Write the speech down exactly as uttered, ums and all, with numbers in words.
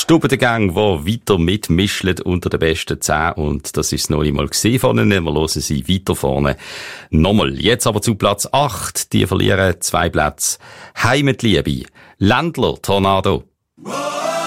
Stubengang, wo weiter mitmischelt unter den besten zehn. Und das ist noch einmal gesehen von ihnen. Wir hören sie weiter vorne. Nochmal. Jetzt aber zu Platz acht. Die verlieren zwei Plätze. Heimatliebe. Ländler Tornado.